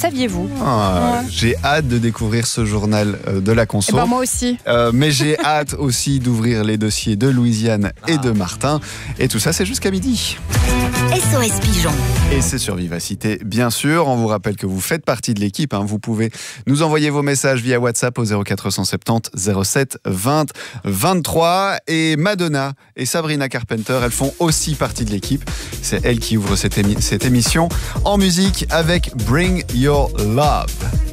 saviez-vous ? J'ai hâte de découvrir ce journal de la conso. Moi aussi. Mais j'ai hâte aussi d'ouvrir les dossiers de Louisiane et de Martin. Et tout ça, c'est jusqu'à midi. SOS Pigeon. Et c'est sur Vivacité, bien sûr. On vous rappelle que vous faites partie de l'équipe. Vous pouvez nous envoyer vos messages via WhatsApp au 0470 07 20 23. Et Madonna et Sabrina Carpenter, elles font aussi partie de l'équipe. C'est elles qui ouvrent cette émission en musique avec Bring Your Love.